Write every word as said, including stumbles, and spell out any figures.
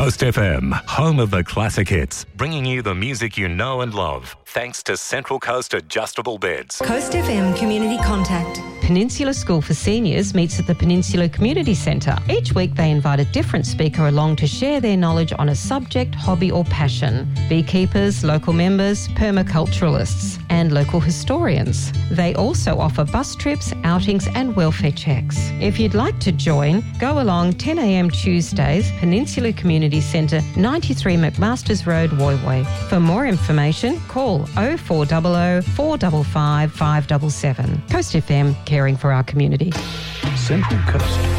Coast F M, home of the classic hits, bringing you the music you know and love, thanks to Central Coast Adjustable Beds. Coast F M Community Contact. Peninsula School for Seniors meets at the Peninsula Community Centre. Each week they invite a different speaker along to share their knowledge on a subject, hobby or passion. Beekeepers, local members, permaculturalists and local historians. They also offer bus trips, outings and welfare checks. If you'd like to join, go along ten a m Tuesdays, Peninsula Community Centre, ninety-three McMasters Road, Woy Woy. For more information, call oh four hundred, four five five, five seven seven. Coast F M, caring for our community. Central Coast.